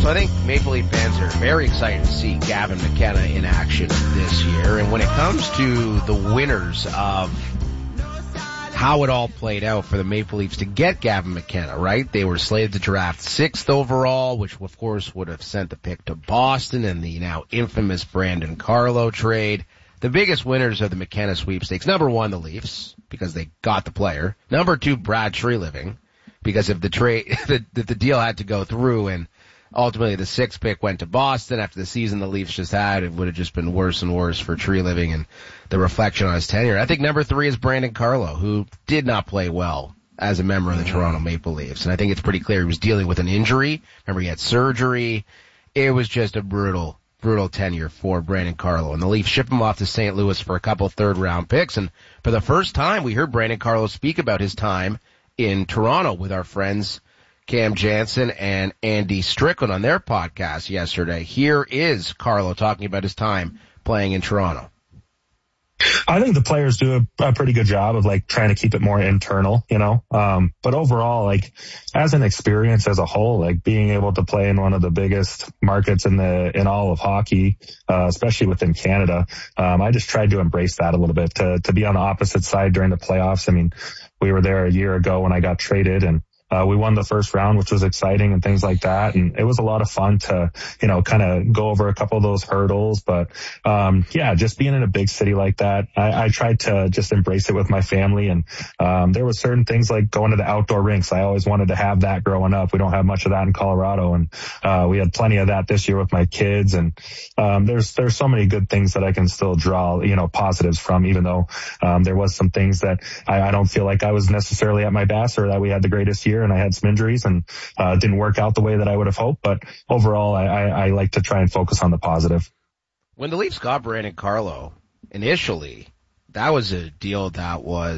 So I think Maple Leaf fans are very excited to see Gavin McKenna in action this year. And when it comes to the winners of how it all played out for the Maple Leafs to get Gavin McKenna, right? They were slated to draft 6th overall, which of course would have sent the pick to Boston and the now infamous Brandon Carlo trade. The biggest winners of the McKenna sweepstakes, number 1, the Leafs, because they got the player. Number 2, Brad Treliving, because if the trade, if the deal had to go through and ultimately the 6th pick went to Boston after the season the Leafs just had, it would have just been worse and worse for Treliving and the reflection on his tenure. I think number 3 is Brandon Carlo, who did not play well as a member of the Toronto Maple Leafs. And I think it's pretty clear he was dealing with an injury. Remember, he had surgery. It was just a brutal tenure for Brandon Carlo. And the Leafs ship him off to St. Louis for a couple third-round picks. And for the first time, we heard Brandon Carlo speak about his time in Toronto with our friends Cam Jansen and Andy Strickland on their podcast yesterday. Here is Carlo talking about his time playing in Toronto. I think the players do a pretty good job of trying to keep it more internal, but overall, as an experience as a whole, being able to play in one of the biggest markets in all of hockey, especially within Canada, I just tried to embrace that a little bit to be on the opposite side during the playoffs. I mean, we were there a year ago when I got traded and we won the first round, which was exciting and things like that. And it was a lot of fun to, kind of go over a couple of those hurdles. But, just being in a big city like that, I tried to just embrace it with my family. And, there were certain things like going to the outdoor rinks. I always wanted to have that growing up. We don't have much of that in Colorado. And, we had plenty of that this year with my kids. And, there's so many good things that I can still draw, positives from, even though, there was some things that I don't feel like I was necessarily at my best or that we had the greatest year. And I had some injuries and didn't work out the way that I would have hoped. But overall, I like to try and focus on the positive. When the Leafs got Brandon Carlo, initially, that was a deal that was